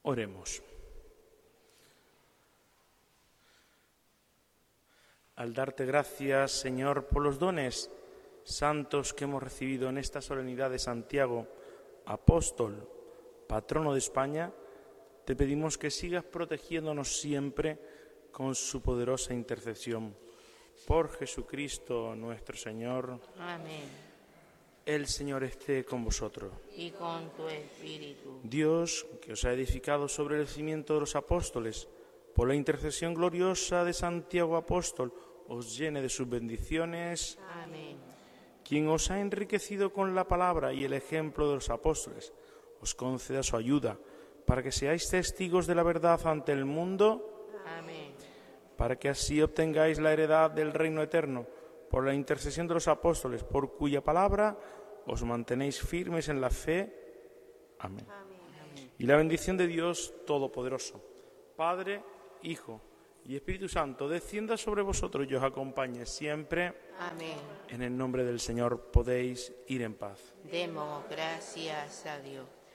Oremos. Al darte gracias, Señor, por los dones santos que hemos recibido en esta solemnidad de Santiago, apóstol, patrono de España, te pedimos que sigas protegiéndonos siempre con su poderosa intercesión. Por Jesucristo nuestro Señor. Amén. El Señor esté con vosotros. Y con tu espíritu. Dios, que os ha edificado sobre el cimiento de los apóstoles, por la intercesión gloriosa de Santiago apóstol, os llene de sus bendiciones. Amén. Quien os ha enriquecido con la palabra y el ejemplo de los apóstoles, os conceda su ayuda, para que seáis testigos de la verdad ante el mundo. Amén. Para que así obtengáis la heredad del reino eterno, por la intercesión de los apóstoles, por cuya palabra os mantenéis firmes en la fe. Amén. Amén. Y la bendición de Dios Todopoderoso, Padre, Hijo y Espíritu Santo, descienda sobre vosotros y os acompañe siempre. Amén. En el nombre del Señor podéis ir en paz. Demos gracias a Dios.